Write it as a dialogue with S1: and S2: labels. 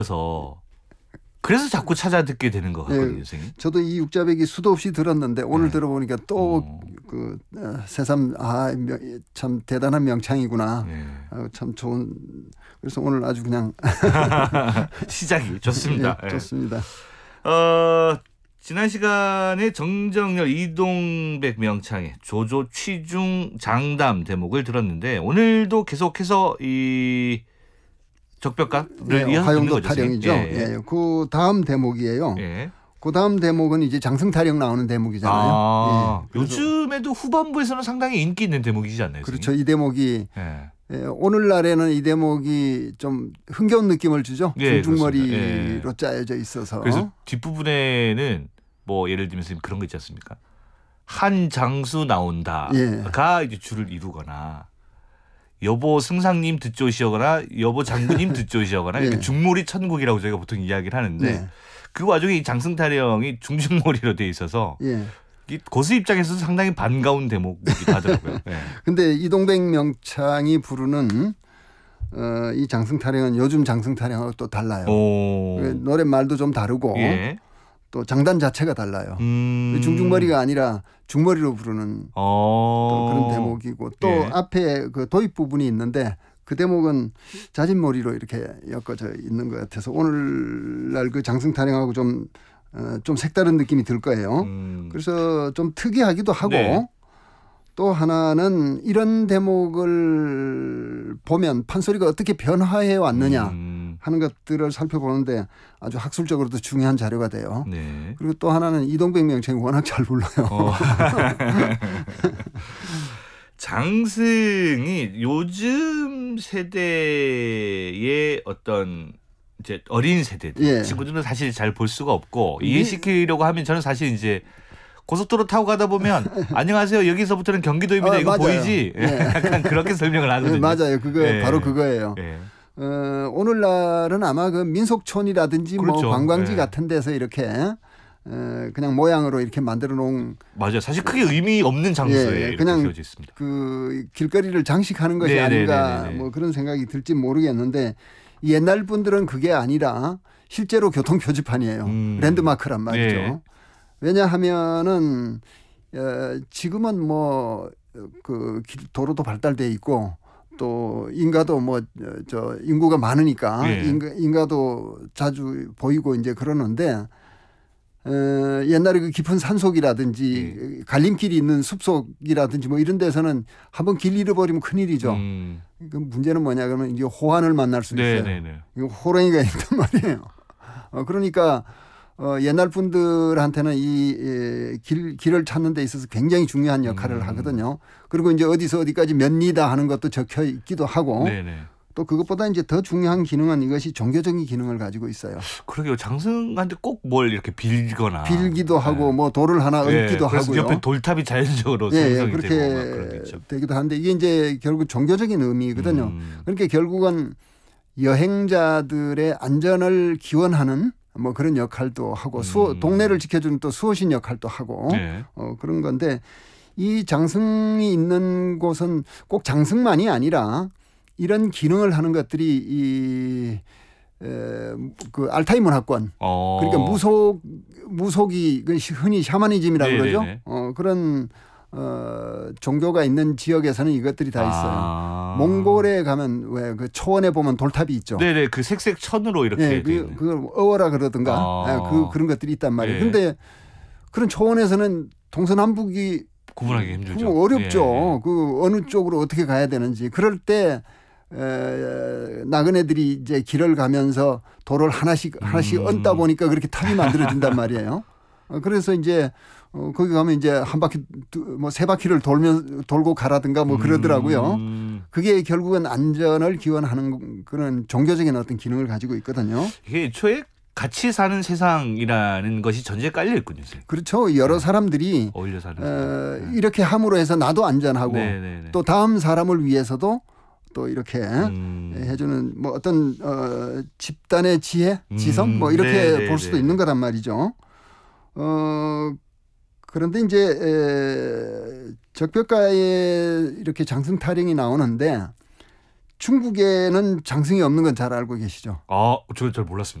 S1: 그래서 자꾸 찾아 듣게 되는 것 같거든요, 선생님.
S2: 저도 이 육자백이 수도 없이 들었는데 오늘 들어보니까 또 새삼 참 대단한 명창이구나. 참 좋은. 그래서 오늘 아주 그냥
S1: 시작이 좋습니다.
S2: 좋습니다.
S1: 지난 시간에 정정열 이동백 명창의 조조 취중 장담 대목을 들었는데 오늘도 계속해서 이 적벽가를 이어서
S2: 화용도
S1: 듣는 거죠.
S2: 타령이죠. 그 다음 대목이에요. 그 다음 대목은 이제 장승타령 나오는 대목이잖아요.
S1: 요즘에도 후반부에서는 상당히 인기 있는 대목이지 않나요?
S2: 그렇죠.
S1: 선생님?
S2: 이 대목이 오늘날에는 이 대목이 좀 흥겨운 느낌을 주죠. 중중머리로 짜여져 있어서.
S1: 그래서 뒷부분에는 뭐 예를 들면 그런 거 있지 않습니까? 한 장수 나온다가 이제 줄을 이루거나 여보 승상님 듣조시거나 여보 장군님 듣조시거나 이렇게 중몰이 천국이라고 저희가 보통 이야기를 하는데 그 와중에 이 장승타령이 중중몰이로 돼 있어서 고수 입장에서도 상당히 반가운 대목이기도 하더라고요.
S2: 근데 이동백 명창이 부르는 이 장승타령은 요즘 장승타령하고 또 달라요. 노랫말도 좀 다르고 또 장단 자체가 달라요. 중중머리가 아니라 중머리로 부르는 또 그런 대목이고 또 앞에 그 도입 부분이 있는데 그 대목은 자진머리로 이렇게 엮어져 있는 것 같아서 오늘날 그 장승타령하고 좀 색다른 느낌이 들 거예요. 그래서 좀 특이하기도 하고 또 하나는 이런 대목을 보면 판소리가 어떻게 변화해 왔느냐 하는 것들을 살펴보는데 아주 학술적으로도 중요한 자료가 돼요. 그리고 또 하나는 이동백 명창이 워낙 잘 불러요.
S1: 장승이 요즘 세대의 어떤 이제 어린 세대들 친구들은 사실 잘 볼 수가 없고 이해시키려고 하면 저는 사실 이제 고속도로 타고 가다 보면 안녕하세요 여기서부터는 경기도입니다 이거 맞아요. 보이지? 약간 그렇게 설명을 하거든요.
S2: 맞아요. 그거 바로 그거예요. 오늘날은 아마 그 민속촌이라든지
S1: 그렇죠.
S2: 뭐 관광지 같은 데서 이렇게 그냥 모양으로 이렇게 만들어 놓은
S1: 맞아요. 사실 크게 의미 없는 장소에
S2: 그냥
S1: 이렇게 있습니다.
S2: 그 길거리를 장식하는 것이 아닌가 뭐 그런 생각이 들지 모르겠는데 옛날 분들은 그게 아니라 실제로 교통 표지판이에요. 랜드마크란 말이죠. 왜냐하면은 지금은 뭐 그 도로도 발달돼 있고 또 인가도 뭐 저 인구가 많으니까 인가도 자주 보이고 이제 그러는데 옛날에 그 깊은 산속이라든지 갈림길이 있는 숲속이라든지 뭐 이런 데서는 한번 길 잃어버리면 큰일이죠. 그 문제는 뭐냐 그러면 이제 호환을 만날 수 있어요. 이거 호랑이가 있단 말이에요. 그러니까 옛날 분들한테는 이 길을 찾는 데 있어서 굉장히 중요한 역할을 하거든요. 그리고 이제 어디서 어디까지 몇 리다 하는 것도 적혀 있기도 하고 또 그것보다 이제 더 중요한 기능은 이것이 종교적인 기능을 가지고 있어요.
S1: 그러게요. 장승한테 꼭 뭘 이렇게 빌거나
S2: 빌기도 하고 뭐 돌을 하나 얹기도 하고요.
S1: 옆에 돌탑이 자연적으로 생성이
S2: 그렇게
S1: 되고
S2: 되기도 하는데 이게 이제 결국 종교적인 의미거든요. 그러니까 결국은 여행자들의 안전을 기원하는 뭐 그런 역할도 하고 동네를 지켜주는 또 수호신 역할도 하고 그런 건데 이 장승이 있는 곳은 꼭 장승만이 아니라 이런 기능을 하는 것들이 그 알타이 문화권 그러니까 무속이 흔히 샤머니즘이라고 그러죠. 그런 종교가 있는 지역에서는 이것들이 다 있어요. 몽골에 가면 왜 그 초원에 보면 돌탑이 있죠.
S1: 그 색색 천으로 이렇게
S2: 그걸 어워라 그러든가 그런 것들이 있단 말이에요. 그런데 그런 초원에서는 동서남북이
S1: 구분하기 힘들죠.
S2: 어렵죠. 그 어느 쪽으로 어떻게 가야 되는지. 그럴 때 나그네들이 이제 길을 가면서 돌을 하나씩 얹다 보니까 그렇게 탑이 만들어진단 말이에요. 그래서 이제 거기 가면 이제 한 바퀴 뭐 세 바퀴를 돌고 가라든가 뭐 그러더라고요. 그게 결국은 안전을 기원하는 그런 종교적인 어떤 기능을 가지고 있거든요.
S1: 이게 애초에 같이 사는 세상이라는 것이 전제에 깔려 있군요.
S2: 그렇죠. 여러 사람들이
S1: 어울려 사는
S2: 이렇게 함으로 해서 나도 안전하고 또 다음 사람을 위해서도 또 이렇게 해주는 뭐 어떤 집단의 지혜, 지성 뭐 이렇게 볼 수도 있는 거란 말이죠. 그런데 이제 적벽가에 이렇게 장승타령이 나오는데 중국에는 장승이 없는 건 잘 알고 계시죠?
S1: 저는 잘 몰랐습니다.